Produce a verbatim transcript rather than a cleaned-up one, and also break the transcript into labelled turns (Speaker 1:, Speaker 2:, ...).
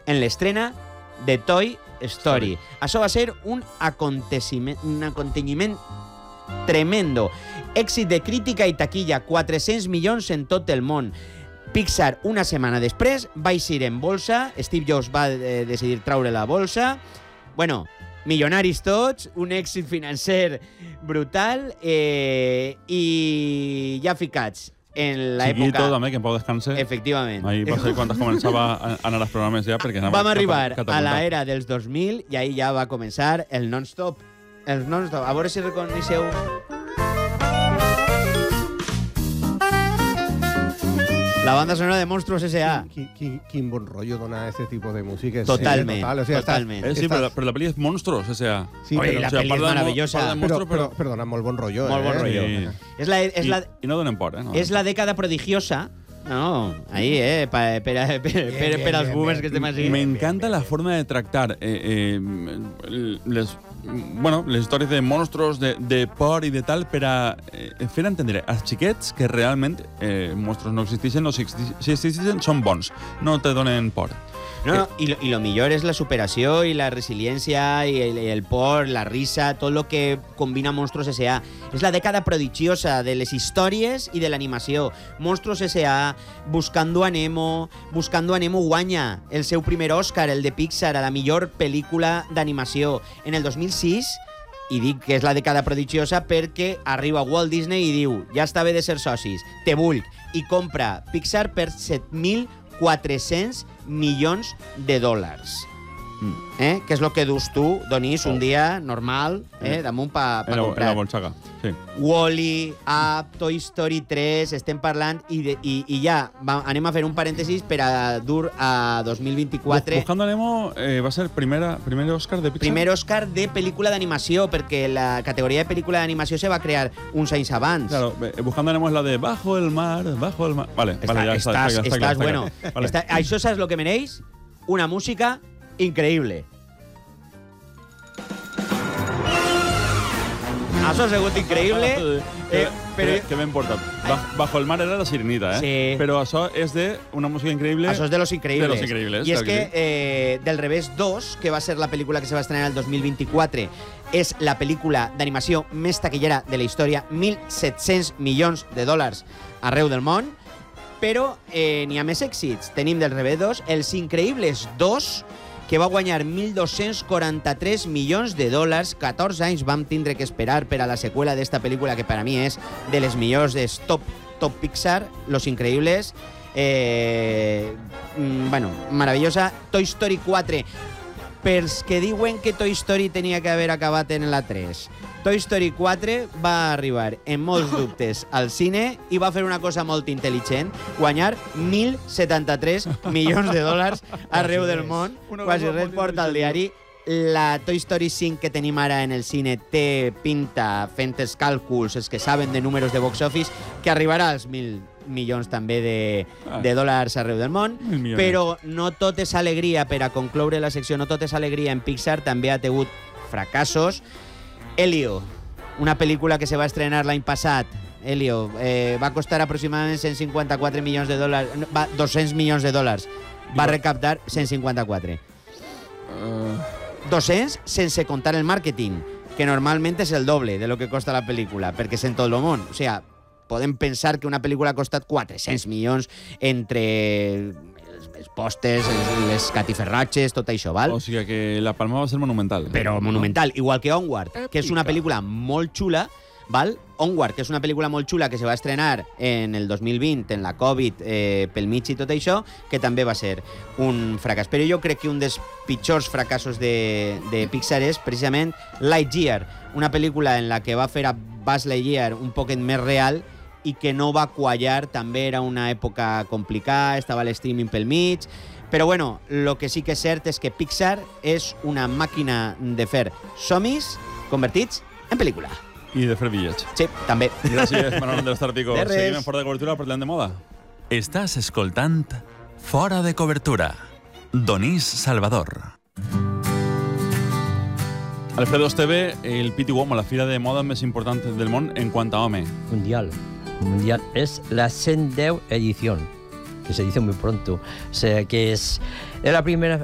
Speaker 1: en l'estrena de Toy Story. Story. Això va ser un aconteciment, un aconteciment tremendo. Èxit de crítica i taquilla, quatre-cents milions en tot el món. Pixar, una setmana després, va eixir en bolsa. Steve Jobs va eh, decidir traure la bolsa. Bueno, milionaris tots, un èxit financer brutal eh, i ja ficats en l'època...
Speaker 2: Chiquito, també, que en pau descanse.
Speaker 1: Efectivament.
Speaker 2: Ahí va ser quan començava a anar als programes ja, perquè anava...
Speaker 1: Vam arribar a l'era dels dos mil i ahí ja va començar el non-stop. El non-stop. A veure si reconeixeu... La banda sonora de Monstruos S A
Speaker 3: Quin, quin, quin bon rotllo dona este tipo de música.
Speaker 1: Totalment,
Speaker 3: sí, total. O sea,
Speaker 1: totalment.
Speaker 2: Eh, sí,
Speaker 3: estàs...
Speaker 2: però, però la pel·li és Monstruos S A
Speaker 3: Sí,
Speaker 1: Oye,
Speaker 3: però,
Speaker 1: la
Speaker 2: o sigui,
Speaker 1: pel·li és
Speaker 2: parla de mo-
Speaker 1: maravillosa.
Speaker 2: parla de
Speaker 3: però,
Speaker 2: monstruos,
Speaker 3: però, però dona molt bon rotllo.
Speaker 1: Molt bon
Speaker 3: eh?
Speaker 1: rotllo.
Speaker 2: Sí.
Speaker 1: És la, és
Speaker 2: I,
Speaker 1: la,
Speaker 2: I no donen por, eh? No
Speaker 1: és la dècada prodigiosa. No, ahí, eh, per, per, per, per, per als boomers que estem així.
Speaker 2: M'encanta la forma de tractar eh, eh, les, bueno, les històries de monstruos, de, de por i de tal, per a eh, fer entendre als xiquets que realment eh, monstruos no existeixen, o si existeixen, si existeixen són bons, no te donen por.
Speaker 1: No, no, y, lo, y lo millor és la superació i la resiliència i el, el por, la risa, tot lo que combina Monstruos S A. És la dècada prodigiosa de les històries i de l'animació. Monstruos S A, Buscando a Nemo... Buscando a Nemo guanya el seu primer Òscar, el de Pixar, a la millor pel·lícula d'animació. En el dos mil sis, i dic que és la dècada prodigiosa perquè arriba Walt Disney i diu ja està bé de ser socis, te vull, i compra Pixar per set mil quatre-cents milions de dòlars. Eh? Que és el que dus tu, Donís, un dia normal, eh? damunt pa, pa
Speaker 2: Era,
Speaker 1: comprar.
Speaker 2: era bon saga, sí.
Speaker 1: Wall-E, Up, Toy Story tres, estem parlant, i, de, i, i ja va, anem a fer un parèntesis per a dur a dos mil vint-i-quatre.
Speaker 2: Buscando a Nemo eh, va ser primera, primer Òscar de Pixar?
Speaker 1: Primer Òscar de pel·lícula d'animació, perquè la categoria de pel·lícula d'animació se va crear uns anys abans.
Speaker 2: Claro, eh, Buscando a Nemo és la de Bajo el mar, bajo el mar... Vale,
Speaker 1: Està,
Speaker 2: vale, ja està,
Speaker 1: estàs,
Speaker 2: està, està,
Speaker 1: estàs
Speaker 2: està,
Speaker 1: bueno.
Speaker 2: està, vale.
Speaker 1: Està, això saps lo que mereix? Una música increïble. Això ha sigut increïble.
Speaker 2: Que,
Speaker 1: Eh, però...
Speaker 2: que, que ben portat. Ba Bajo el mar era la Sirenita, eh?
Speaker 1: Sí.
Speaker 2: Però això és de una música increïble...
Speaker 1: Això és de Los Increïbles.
Speaker 2: De Los Increïbles,
Speaker 1: I és
Speaker 2: clar
Speaker 1: que,
Speaker 2: que sí.
Speaker 1: eh, Del revés dos, que va ser la pel·lícula que se va estrenar el dos mil vint-i-quatre, és la pel·lícula d'animació més taquillera de la història, mil set-cents milions de dòlars arreu del món, però eh, n'hi ha més èxits. Tenim Del revés dos, Els Increïbles dos, que va guanyar mil dos-cents quaranta-tres milions de dòlars. catorze anys vam tindre que esperar per a la seqüela d'esta pel·lícula, que per a mi és de les millors de top, top Pixar, Los Increïbles. Eh, mm, bueno, maravillosa. Toy Story quatre. Pels que diuen que Toy Story tenia que haver acabat en la tres. Toy Story quatre va arribar en molts dubtes al cine i va fer una cosa molt intel·ligent, guanyar mil setanta-tres milions de dòlars arreu del món, quasi res porta al diari. La Toy Story cinc que tenim ara en el cine té pinta, fent els càlculs, els que saben de números de box office, que arribarà als mil milions també de, de dòlars arreu del món, però no tot és alegria. Per a concloure la secció, no tot és alegria en Pixar, també ha tingut fracassos. Elio, una pel·lícula que se va estrenar l'any passat. Elio, eh, va costar aproximadament cent cinquanta-quatre milions de dòlars, no, va, dos-cents milions de dòlars. Va recaptar cent cinquanta-quatre.
Speaker 2: Uh...
Speaker 1: dos-cents sense contar el màrqueting, que normalment és el doble de lo que costa la pel·lícula, perquè és en tot el món. O sigui, podem pensar que una pel·lícula ha costat quatre-cents milions entre els, els pòsters, els, les catiferratges, tot això, val?
Speaker 2: O sigui que la palma va ser monumental.
Speaker 1: Però monumental, igual que Onward, que és una pel·lícula molt xula, val? Onward, que és una pel·lícula molt xula que se va estrenar en el dos mil vint, en la Covid, eh, pel mig i tot això, que també va ser un fracàs. Però jo crec que un dels pitjors fracassos de, de Pixar és precisament Lightyear, una pel·lícula en la que va fer a Buzz Lightyear un poquet més real i que no va quallar, també era una època complicada, estava l'streaming pel mig, però bueno, el que sí que és cert és que Pixar és una màquina de fer somnis convertits en pel·lícula.
Speaker 2: I de fer bitllets.
Speaker 1: Sí, també.
Speaker 2: Gràcies, Manuel de l'Estartico.
Speaker 1: De res.
Speaker 2: Seguim en Fora de Cobertura, parlant de moda.
Speaker 4: Estàs escoltant Fora de Cobertura. Donís Salvador.
Speaker 2: Alfredo Esteve, el Pitti Uomo, la fira de moda més important del món en quant a home.
Speaker 5: Mundial. Mundial. Es la ciento diez edición, que se dice muy pronto. O sea, que es, es la primera